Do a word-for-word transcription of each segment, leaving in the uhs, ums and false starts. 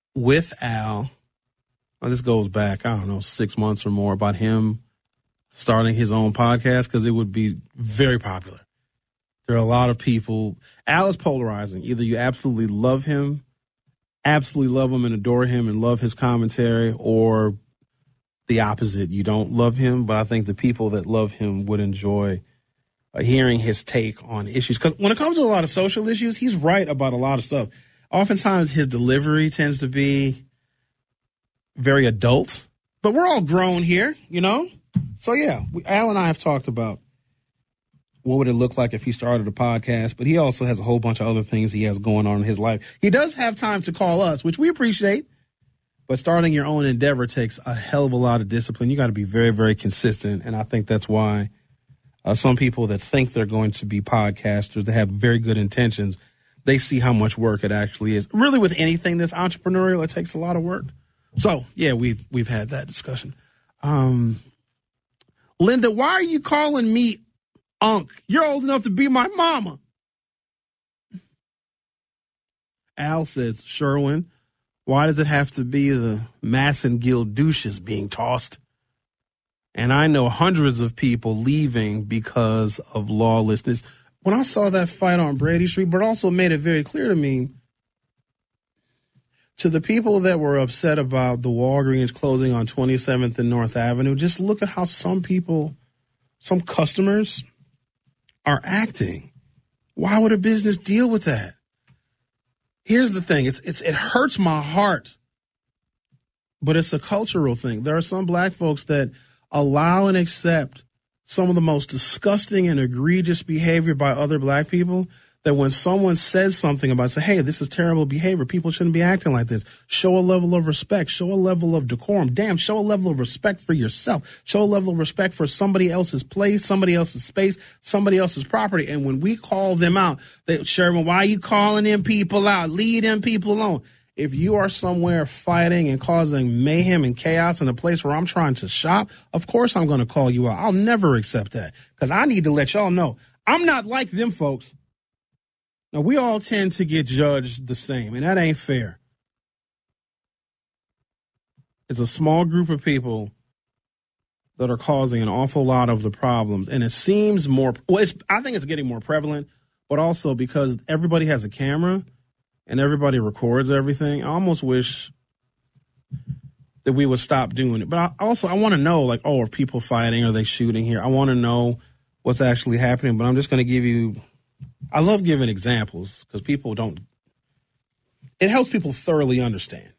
with Al. Well, this goes back, I don't know, six months or more, about him starting his own podcast because it would be very popular. There are a lot of people. Al is polarizing. Either you absolutely love him, absolutely love him and adore him and love his commentary, or the opposite. You don't love him, but I think the people that love him would enjoy uh, hearing his take on issues. Because when it comes to a lot of social issues, he's right about a lot of stuff. Oftentimes his delivery tends to be very adult, but we're all grown here, you know? So, yeah, we, Al and I have talked about what would it look like if he started a podcast, but he also has a whole bunch of other things he has going on in his life. He does have time to call us, which we appreciate, but starting your own endeavor takes a hell of a lot of discipline. You got to be very, very consistent, and I think that's why uh, some people that think they're going to be podcasters, that have very good intentions, they see how much work it actually is. Really, with anything that's entrepreneurial, it takes a lot of work. So, yeah, we've we've had that discussion. Um, Linda, why are you calling me Unc? You're old enough to be my mama. Al says, Sherwin, why does it have to be the Massengill douches being tossed? And I know hundreds of people leaving because of lawlessness. When I saw that fight on Brady Street, but also made it very clear to me, to the people that were upset about the Walgreens closing on twenty-seventh and North Avenue, just look at how some people, some customers are acting. Why would a business deal with that? Here's the thing. It's, it's, it hurts my heart, but it's a cultural thing. There are some black folks that allow and accept some of the most disgusting and egregious behavior by other black people, that when someone says something about, say, hey, this is terrible behavior, people shouldn't be acting like this. Show a level of respect. Show a level of decorum. Damn, show a level of respect for yourself. Show a level of respect for somebody else's place, somebody else's space, somebody else's property. And when we call them out, they, Sherman, why are you calling them people out? Leave them people alone. If you are somewhere fighting and causing mayhem and chaos in a place where I'm trying to shop, of course I'm going to call you out. I'll never accept that, because I need to let y'all know I'm not like them folks. Now, we all tend to get judged the same, and that ain't fair. It's a small group of people that are causing an awful lot of the problems, and it seems more, well, it's, I think it's getting more prevalent, but also because everybody has a camera and everybody records everything. I almost wish that we would stop doing it. But I also, I want to know, like, oh, are people fighting? Are they shooting here? I want to know what's actually happening, but I'm just going to give you, I love giving examples because people don't, it helps people thoroughly understand.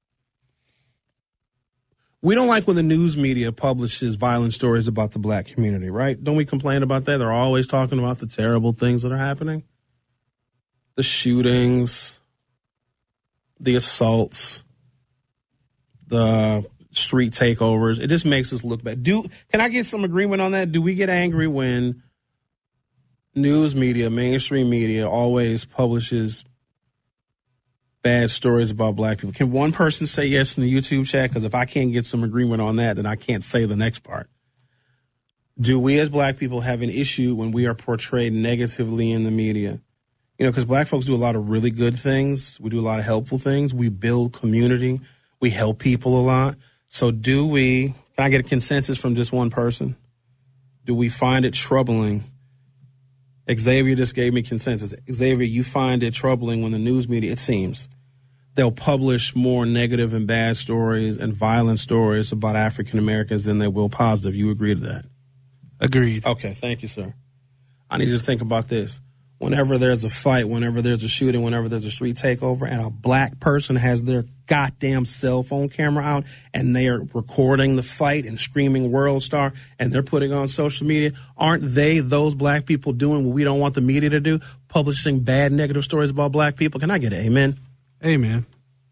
We don't like when the news media publishes violent stories about the black community, right? Don't we complain about that? They're always talking about the terrible things that are happening. The shootings, the assaults, the street takeovers. It just makes us look bad. Do, can I get some agreement on that? Do we get angry when news media, mainstream media, always publishes bad stories about black people? Can one person say yes in the YouTube chat? Because if I can't get some agreement on that, then I can't say the next part. Do we as black people have an issue when we are portrayed negatively in the media? You know, because black folks do a lot of really good things. We do a lot of helpful things. We build community. We help people a lot. So do we, can I get a consensus from just one person? Do we find it troubling? Xavier just gave me consensus. Xavier, you find it troubling when the news media, it seems, they'll publish more negative and bad stories and violent stories about African Americans than they will positive. You agree to that? Agreed. Okay, thank you, sir. I need you to think about this. Whenever there's a fight, whenever there's a shooting, whenever there's a street takeover, and a black person has their goddamn cell phone camera out and they are recording the fight and screaming World Star and they're putting on social media, aren't they, those black people, doing what we don't want the media to do, publishing bad, negative stories about black people? Can I get an amen? Amen.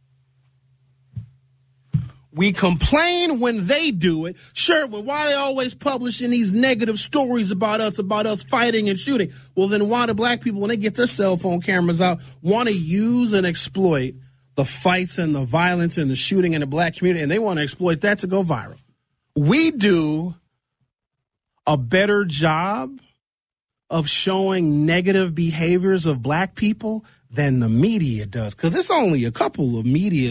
We complain when they do it. Sure, well, why are they always publishing these negative stories about us, about us fighting and shooting? Well, then why do black people, when they get their cell phone cameras out, want to use and exploit the fights and the violence and the shooting in the black community, and they want to exploit that to go viral? We do a better job of showing negative behaviors of black people than the media does, because it's only a couple of media